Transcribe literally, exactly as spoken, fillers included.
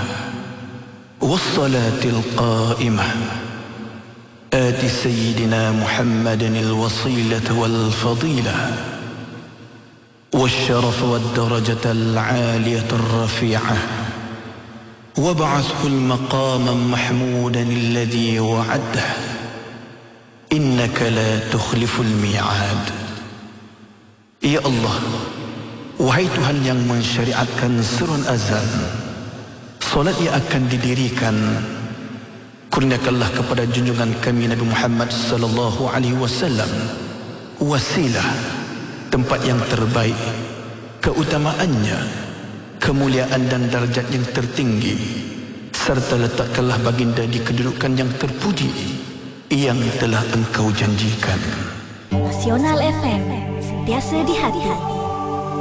والصلاة القائمة آت سيدنا محمد الوصيلة والفضيلة والشرف والدرجة العالية الرفيعة وابعثه المقام محمودا الذي وعده إنك لا تخلف الميعاد. Ya Allah, wahai Tuhan yang mensyariatkan surun azan, solat yang akan didirikan, kurniakanlah kepada junjungan kami Nabi Muhammad sallallahu alaihi wasallam wasilah, tempat yang terbaik, keutamaannya, kemuliaan dan darjat yang tertinggi, serta letakkanlah baginda di kedudukan yang terpuji yang telah engkau janjikan. Nasional F M, sentiasa di hati.